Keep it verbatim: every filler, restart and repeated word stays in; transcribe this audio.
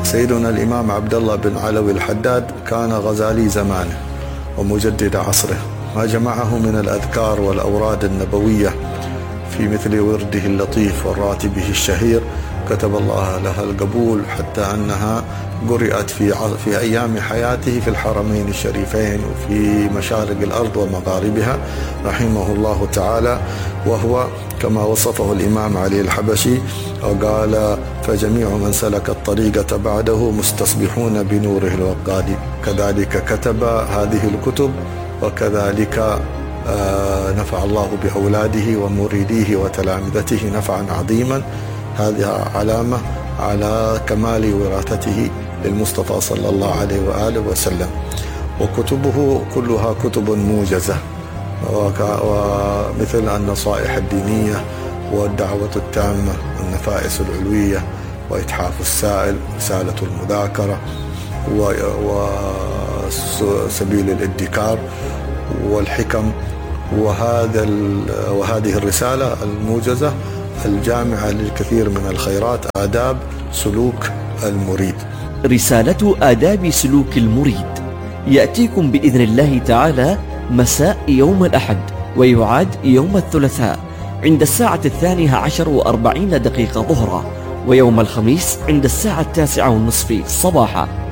سيدنا الإمام عبد الله بن علوي الحداد كان غزالي زمانه ومجدد عصره، ما جمعه من الأذكار والأوراد النبوية في مثل ورده اللطيف والراتبه الشهير كتب الله لها القبول، حتى أنها قرأت في في أيام حياته في الحرمين الشريفين وفي مشارق الأرض ومغاربها رحمه الله تعالى. وهو كما وصفه الإمام علي الحبشي وقال: فجميع من سلك الطريقة بعده مستصبحون بنوره الوقاد. كذلك كتب هذه الكتب، وكذلك نفع الله بأولاده ومريديه وتلامذته نفعا عظيما. هذه علامة على كمال وراثته للمصطفى صلى الله عليه وآله وسلم. وكتبه كلها كتب موجزة، ومثل النصائح الدينية والدعوة التامة والنفائس العلوية وإتحاف السائل رسالة المذاكرة وسبيل الادكار والحكم، وهذا وهذه الرسالة الموجزة الجامعة للكثير من الخيرات آداب سلوك المريد. رسالة آداب سلوك المريد يأتيكم بإذن الله تعالى مساء يوم الأحد، ويعاد يوم الثلاثاء عند الساعة الثانية عشر وأربعين دقيقة ظهرا، ويوم الخميس عند الساعة التاسعة والنصف صباحا.